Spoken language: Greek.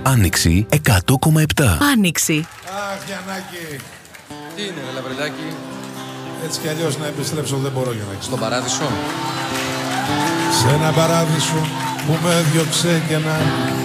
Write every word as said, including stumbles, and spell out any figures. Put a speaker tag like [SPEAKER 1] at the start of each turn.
[SPEAKER 1] Άνοιξη εκατό κόμμα επτά.
[SPEAKER 2] Άνοιξη.
[SPEAKER 3] Αχ, Γιαννάκη.
[SPEAKER 4] Τι είναι, ρε Λαβρεντάκη?
[SPEAKER 3] Έτσι κι αλλιώς να επιστρέψω δεν μπορώ, Γιαννάκη.
[SPEAKER 4] Στον παράδεισο.
[SPEAKER 3] Σε ένα παράδεισο που με διώξε και να